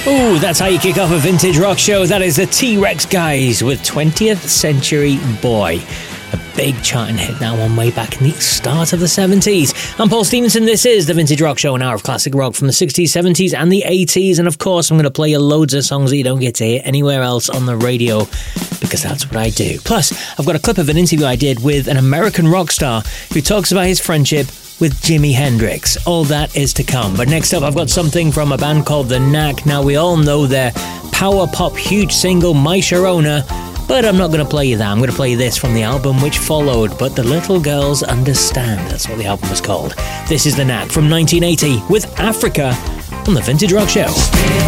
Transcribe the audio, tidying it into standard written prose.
Ooh, that's how you kick off a vintage rock show. That is the T-Rex Guys with 20th Century Boy. A big charting hit, that one way back in the start of the 70s. I'm Paul Stevenson. This is the Vintage Rock Show, an hour of classic rock from the 60s, 70s and the 80s. And of course, I'm going to play you loads of songs that you don't get to hear anywhere else on the radio, because that's what I do. Plus, I've got a clip of an interview I did with an American rock star who talks about his friendship with Jimi Hendrix. All that is to come. But next up, I've got something from a band called The Knack. Now, we all know their power pop huge single, My Sharona, but I'm not going to play you that. I'm going to play you this from the album which followed, But the Little Girls Understand. That's what the album was called. This is The Knack from 1980 with Africa on the Vintage Rock Show.